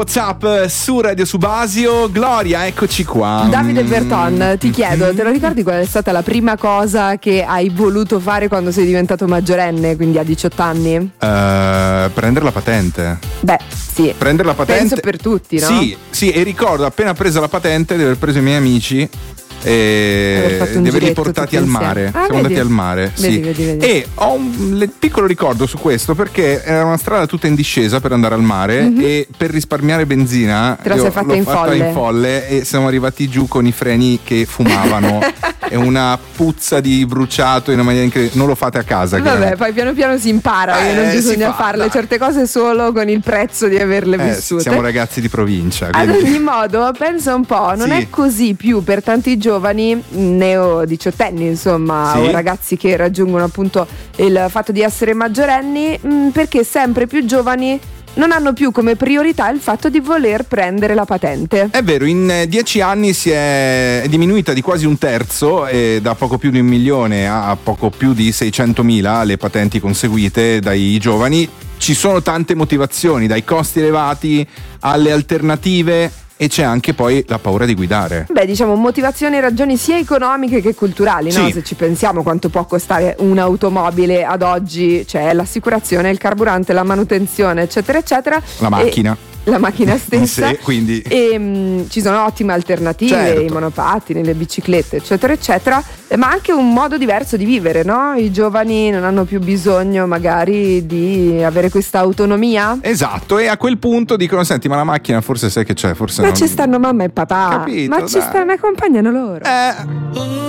WhatsApp su Radio Subasio. Gloria, eccoci qua. Davide Berton, ti chiedo, te lo ricordi qual è stata la prima cosa che hai voluto fare quando sei diventato maggiorenne, quindi a 18 anni? Prendere la patente. Beh, sì. Prendere la patente. Penso per tutti, no? Sì, e ricordo appena presa la patente di aver preso i miei amici e di averli portati al mare. Siamo andati al mare. Vedi. E ho un piccolo ricordo su questo, perché era una strada tutta in discesa per andare al mare, e per risparmiare benzina te la sei fatta in folle e siamo arrivati giù con i freni che fumavano e una puzza di bruciato in una maniera incredibile. Non lo fate a casa. Vabbè, poi piano piano si impara che non bisogna farle certe cose solo con il prezzo di averle vissute. Siamo ragazzi di provincia, ad ogni modo, pensa un po', non è così più per tanti giovani neo diciottenni, insomma, o ragazzi che raggiungono appunto il fatto di essere maggiorenni, perché sempre più giovani non hanno più come priorità il fatto di voler prendere la patente. È vero, in 10 anni si è diminuita di quasi un terzo, da poco più di 1 milione a poco più di 600.000 le patenti conseguite dai giovani. Ci sono tante motivazioni, dai costi elevati alle alternative, e c'è anche poi la paura di guidare. Beh, diciamo motivazioni e ragioni sia economiche che culturali, no? Se ci pensiamo quanto può costare un'automobile ad oggi, cioè l'assicurazione, il carburante, la manutenzione, eccetera eccetera. La macchina. La macchina stessa. Sì, quindi. E ci sono ottime alternative, i monopattini, le biciclette, eccetera eccetera, ma anche un modo diverso di vivere, no? I giovani non hanno più bisogno magari di avere questa autonomia. Esatto, e a quel punto dicono: senti, ma la macchina forse sai che c'è, forse ma ci stanno mamma e papà. Capito, ma ci stanno, mi accompagnano loro.